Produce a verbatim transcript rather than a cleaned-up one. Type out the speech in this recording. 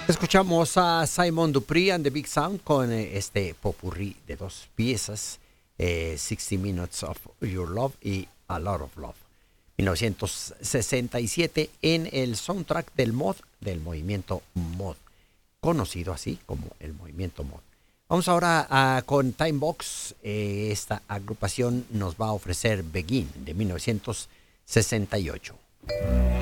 Escuchamos a Simon Dupree and the Big Sound con eh, este popurrí de dos piezas, eh, sixty Minutes of Your Love y A Lot of Love. mil novecientos sesenta y siete en el soundtrack del mod, del movimiento mod, conocido así como el movimiento mod. Vamos ahora a, con Timebox. Eh, esta agrupación nos va a ofrecer Begin de mil novecientos sesenta y ocho.